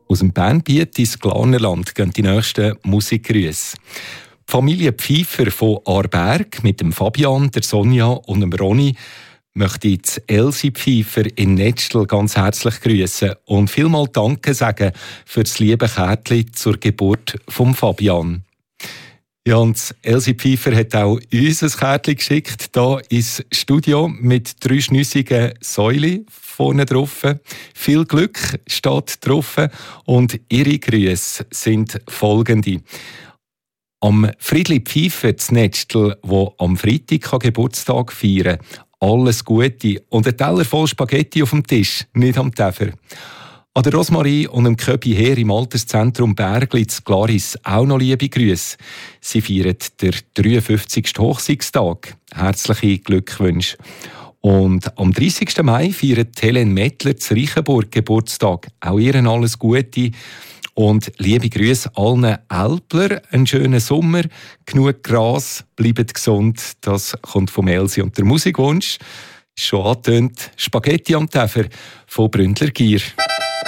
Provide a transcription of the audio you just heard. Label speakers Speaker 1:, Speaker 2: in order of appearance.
Speaker 1: Aus dem Bernbiet ins Glarnerland gehen die nächsten Musikgrüße. Die Familie Pfeiffer von Aarberg mit dem Fabian, der Sonja und dem Ronny möchte jetzt Elsie Pfeiffer in Netztel ganz herzlich grüßen und vielmal Danke sagen für das liebe Kärtchen zur Geburt von Fabian. Ja, und Elsie Pfeiffer hat auch uns ein Kärtchen geschickt, hier ins Studio mit 3 schnüssigen Säulen vorne drauf. Viel Glück steht drauf und ihre Grüße sind folgende. Am Friedli Pfeiffer zu Netztel, der am Freitag Geburtstag feiern kann, alles Gute und ein Teller voll Spaghetti auf dem Tisch, nicht am Tefer. An der Rosmarie und dem Köbi Heer im Alterszentrum Berglitz Glaris auch noch liebe Grüße. Sie feiern den 53. Hochzeitstag. Herzliche Glückwünsche. Und am 30. Mai feiert Helen Mettler zu Reichenburg Geburtstag. Auch ihr alles Gute. Und liebe Grüße allen Älpler, einen schönen Sommer, genug Gras, bleibt gesund. Das kommt vom Elsie und der Musikwunsch. Schon angetönt, Spaghetti am Tefer von Bründler Gier.